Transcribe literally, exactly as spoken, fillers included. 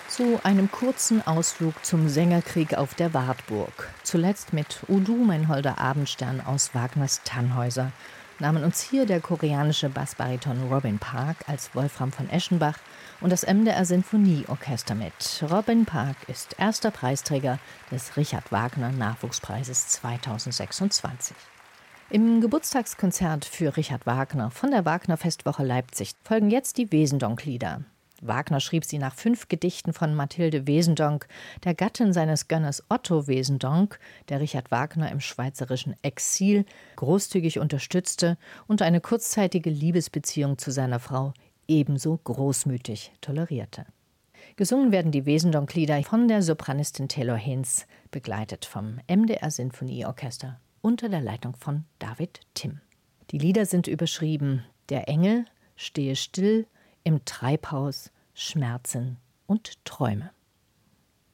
Zu einem kurzen Ausflug zum Sängerkrieg auf der Wartburg. Zuletzt mit O Du, mein holder Abendstern aus Wagners Tannhäuser nahmen uns hier der koreanische Bassbariton Robin Park als Wolfram von Eschenbach und das M D R Sinfonieorchester mit. Robin Park ist erster Preisträger des Richard Wagner Nachwuchspreises zweitausendsechsundzwanzig. Im Geburtstagskonzert für Richard Wagner von der Wagner Festwoche Leipzig folgen jetzt die Wesendonck-Lieder. Wagner schrieb sie nach fünf Gedichten von Mathilde Wesendonck, der Gattin seines Gönners Otto Wesendonck, der Richard Wagner im schweizerischen Exil großzügig unterstützte und eine kurzzeitige Liebesbeziehung zu seiner Frau ebenso großmütig tolerierte. Gesungen werden die Wesendonck-Lieder von der Sopranistin Taylor Haynes, begleitet vom M D R Sinfonieorchester unter der Leitung von David Timm. Die Lieder sind überschrieben: Der Engel, Stehe still, im Treibhaus, Schmerzen und Träume.